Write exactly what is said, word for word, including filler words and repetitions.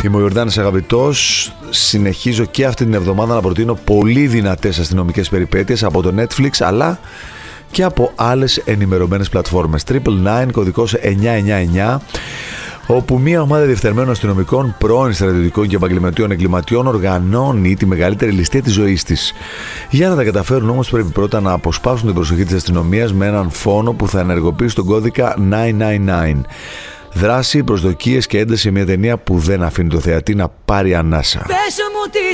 Είμαι ο Ιορδάνης Αγαπητός. Συνεχίζω και αυτή την εβδομάδα να προτείνω πολύ δυνατές αστυνομικές περιπέτειες από το Netflix, αλλά και από άλλες ενημερωμένες πλατφόρμες. Triple Nine, κωδικός εννιά εννιά εννιά, όπου μια ομάδα διεφθαρμένων αστυνομικών, πρώην στρατιωτικών και επαγγελματιών εγκληματιών οργανώνει τη μεγαλύτερη ληστεία της ζωής της. Για να τα καταφέρουν όμως πρέπει πρώτα να αποσπάσουν την προσοχή της αστυνομίας με έναν φόνο που θα ενεργοποιήσει τον κώδικα εννιακόσια ενενήντα εννιά. Δράση, προσδοκίες και ένταση σε μια ταινία που δεν αφήνει το θεατή να πάρει ανάσα. Πες μου τι